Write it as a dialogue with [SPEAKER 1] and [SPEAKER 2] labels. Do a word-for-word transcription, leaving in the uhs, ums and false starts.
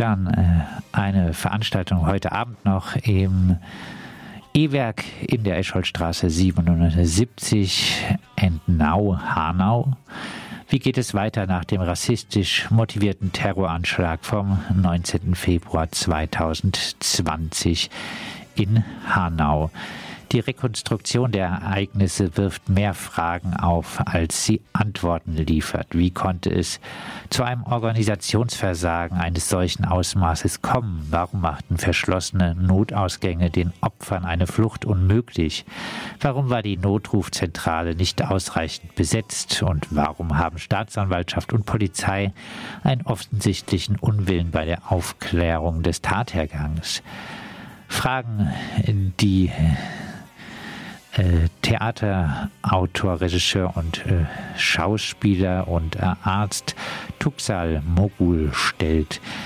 [SPEAKER 1] Dann äh, eine Veranstaltung heute Abend noch im E-Werk in der Escholtstraße siebenundsiebzig, Entenau, Hanau. Wie geht es weiter nach dem rassistisch motivierten Terroranschlag vom neunzehnten Februar zweitausendzwanzig in Hanau? Die Rekonstruktion der Ereignisse wirft mehr Fragen auf, als sie Antworten liefert. Wie konnte es zu einem Organisationsversagen eines solchen Ausmaßes kommen? Warum machten verschlossene Notausgänge den Opfern eine Flucht unmöglich? Warum war die Notrufzentrale nicht ausreichend besetzt? Und warum haben Staatsanwaltschaft und Polizei einen offensichtlichen Unwillen bei der Aufklärung des Tathergangs? Fragen, die Äh, Theaterautor, Regisseur und äh, Schauspieler und äh, Arzt Tuksal Mogul stellt.